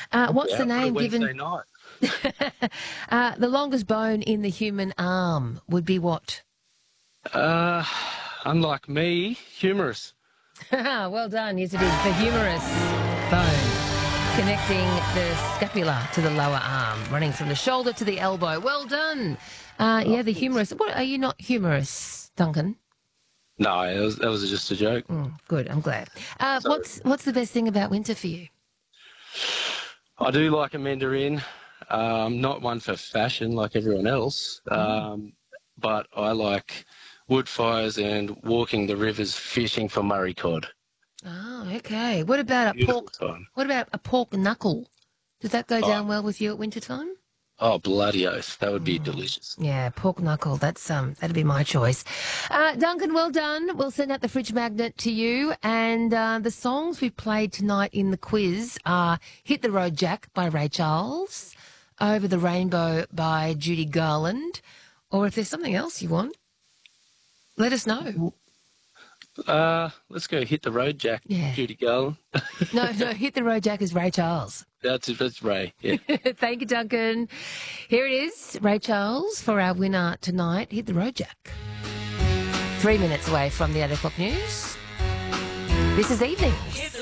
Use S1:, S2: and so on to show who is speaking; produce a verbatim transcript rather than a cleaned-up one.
S1: Uh, what's
S2: Yeah,
S1: the
S2: what a
S1: name
S2: Wednesday
S1: given?
S2: night.
S1: uh, the longest bone in the human arm would be what?
S2: Uh, unlike me, humorous.
S1: Well done. Yes, it is the humerus bone, connecting the scapula to the lower arm, running from the shoulder to the elbow. Well done. Uh,
S2: Oh,
S1: yeah, the
S2: thanks.
S1: humerus. What are you not humorous, Duncan?
S2: No, that was, that was just a joke.
S1: Mm, good. I'm glad. Uh,
S2: Sorry.
S1: what's what's the best thing about winter for you?
S2: I do like a mandarin. Um, not one for fashion like everyone else, um, but I like wood fires and walking the rivers fishing for Murray cod.
S1: Oh, okay. What about a
S2: Beautiful
S1: pork?
S2: time.
S1: What about a pork knuckle? Does that go
S2: Oh,
S1: down well with you at winter time?
S2: oh, bloody oath. That would be delicious.
S1: Yeah, pork knuckle. That's um, that'd be my choice. Uh, Duncan, well done. We'll send out the fridge magnet to you. And uh, the songs we played tonight in the quiz are "Hit the Road Jack" by Ray Charles, "Over the Rainbow" by Judy Garland, or if there's something else you want, let us know.
S2: Uh, let's go hit the road, Jack.
S1: Yeah.
S2: Judy Garland.
S1: No, no, "Hit the Road Jack" is Ray Charles.
S2: That's that's Ray. Yeah.
S1: Thank you, Duncan. Here it is, Ray Charles, for our winner tonight. "Hit the Road Jack." Three minutes away from the eight o'clock news. This is Evenings.